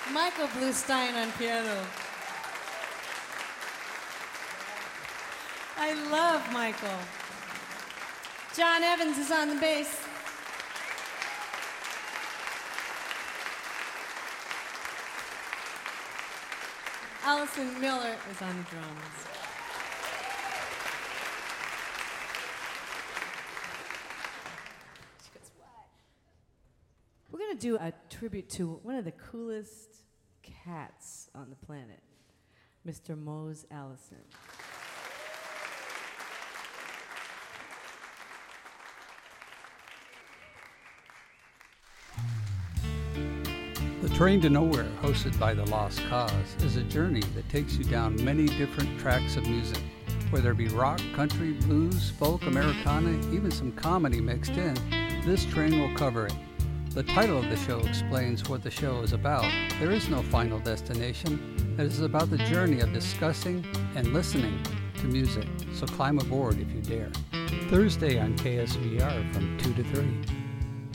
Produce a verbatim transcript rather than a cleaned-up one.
Michael Bluestein on piano. I love Michael. John Evans is on the bass. Allison Miller is on the drums. We're going to do a tribute to one of the coolest cats on the planet, Mister Mose Allison. The Train to Nowhere, hosted by The Lost Cause, is a journey that takes you down many different tracks of music. Whether it be rock, country, blues, folk, Americana, even some comedy mixed in, this train will cover it. The title of the show explains what the show is about. There is no final destination. It is about the journey of discussing and listening to music. So climb aboard if you dare. Thursday on K S V R from two to three.